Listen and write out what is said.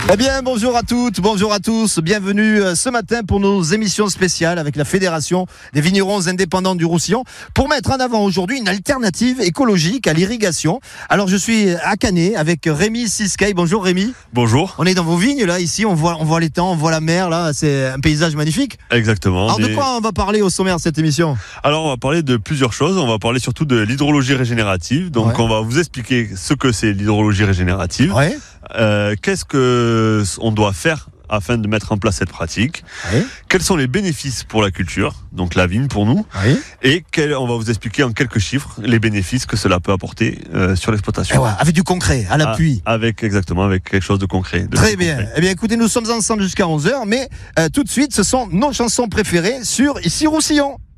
Eh bien, bonjour à toutes, bonjour à tous. Bienvenue ce matin pour nos émissions spéciales avec la Fédération des vignerons indépendants du Roussillon pour mettre en avant aujourd'hui une alternative écologique à l'irrigation. Alors, je suis à Canet avec Rémi Siskay. Bonjour Rémi. Bonjour. On est dans vos vignes là, ici, on voit les temps, on voit la mer là, c'est un paysage magnifique. Exactement. Alors, de quoi on va parler au sommaire de cette émission ? Alors, on va parler de plusieurs choses. On va parler surtout de l'hydrologie régénérative. Donc, on va vous expliquer ce que c'est l'hydrologie régénérative. Ouais. Qu'est-ce que on doit faire afin de mettre en place cette pratique. Oui. Quels sont les bénéfices pour la culture, donc la vigne pour nous, Oui. et on va vous expliquer en quelques chiffres les bénéfices que cela peut apporter sur l'exploitation. Ouais, avec du concret, à l'appui. Avec quelque chose de concret. Très bien. Eh bien, écoutez, nous sommes ensemble jusqu'à 11h, mais tout de suite, ce sont nos chansons préférées sur Ici Roussillon.